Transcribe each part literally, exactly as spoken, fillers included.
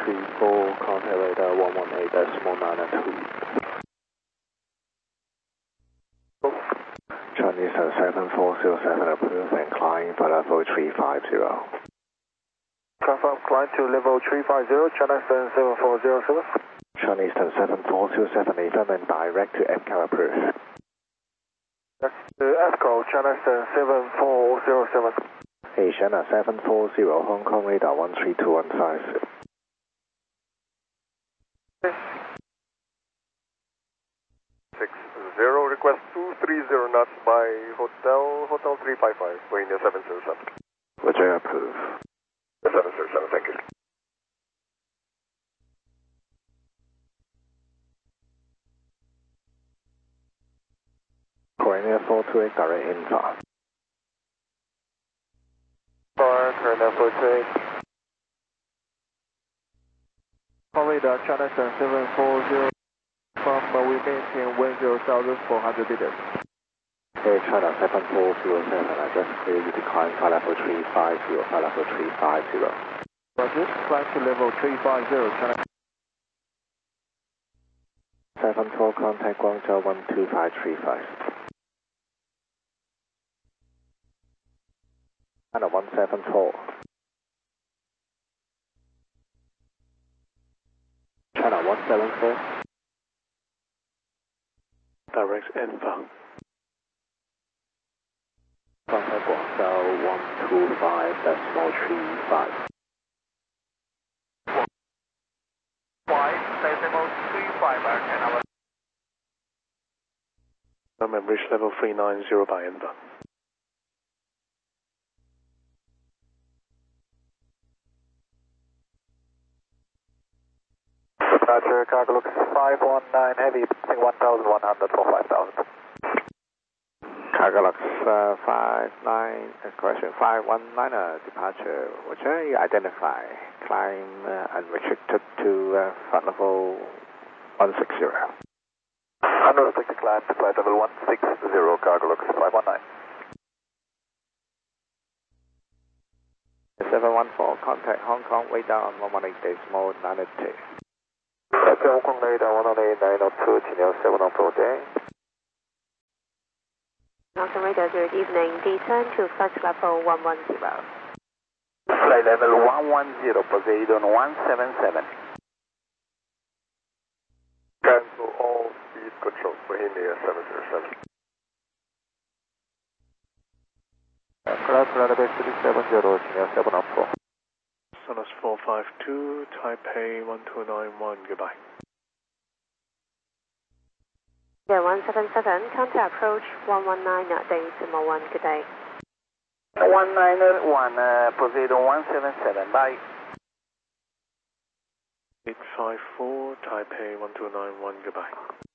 three four, contact radar one one eight decimal nine at two. Chinese seven four zero seven approved and climb for level three five zero. Confirm climb to level three five zero, China seven four zero seven. Chinese seven four zero seven, affirm and direct to M C A L approved. That's the F call, China seven four zero seven. Hey, China seven four zero, Hong Kong radar one three two one five. six zero, request two three zero knots by Hotel, Hotel three five five, Wayne seven zero seven. Roger, approve. seven zero seven, thank you. Korea four two eight, direct info. Bar, Korea four two eight. Radar, China seven four zero, from uh, we maintain one zero thousand four hundred meters. Hey, China seven four zero seven, I just clear you decline flight level three five zero, flight level three five zero. Roger, climb to level three five zero, China. seven four, contact Guangzhou one two five three five. China one seven four. China one seven four. Direct info. Contact Guangzhou one two five decimal three five. five decimal three five, and our I'm reach level three nine zero by info. Roger, cargo looks five one nine heavy, one thousand one hundred for five thousand. Cargo looks uh, five nine, uh, correction, five one nine, uh, departure. Which uh, you identify, climb uh, unrestricted to uh, flight level one six zero. Unrestricted climb to flight level one six zero, cargo looks five one nine. seven one four, contact Hong Kong radar on one one eight decimal nine at two. That's Hong Kong radar one one eight nine zero two, Chino seven on four day. Hong Kong radar, good evening, descend to flight level one one zero. Flight level one one zero, Poseidon one seven seven. Cancel all speed control, Bohemia seven zero seven. Cloud Runway three seven zero, Chino seven on four. Sonos four five two, Taipei one two nine one, goodbye. Yeah, one seven seven, contact approach one one nine at decimal one, good day. one nine one, uh, Poseidon one seven seven, bye. eight five four, Taipei one two nine one, goodbye.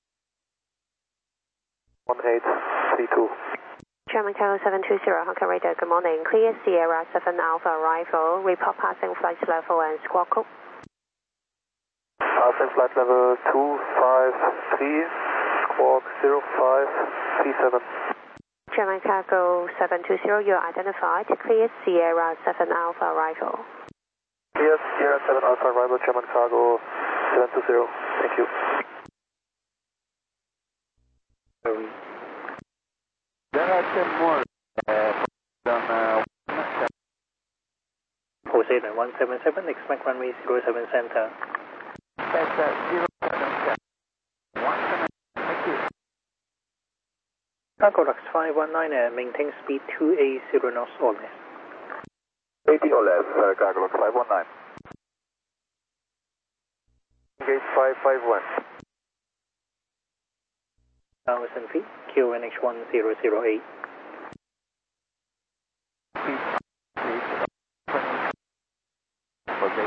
one eight three two. German Kilo seven two zero, Hong Kong radar, good morning. Clear Sierra seven Alpha arrival, report passing flight level and squawk code. Passing flight level two five three, squawk zero five three seven. German Cargo seven two zero, you are identified. Clear Sierra seven Alpha arrival. Clear Sierra seven Alpha arrival, German Cargo seven two zero, thank you. Um, There are ten more. Uh, on, uh, Poseidon one seven seven, expect runway zero seven center. that's uh, zero seven seven. one seven, thank you. Cargo lux five one nine, uh, maintain speed two eighty knots or less. eighty or less, uh, Cargo lux five one nine. Engage five five one. one thousand feet, Q N H one zero zero eight. Okay.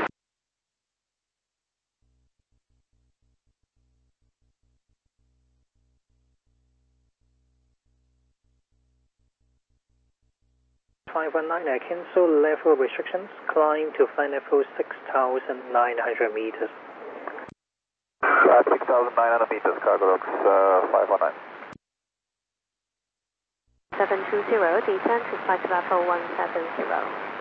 five one nine, uh, cancel level restrictions, climb to flight level six thousand nine hundred meters. Uh, six thousand nine hundred meters, Cargo lux uh, five one nine. seven two zero, descend to flight level one seven zero.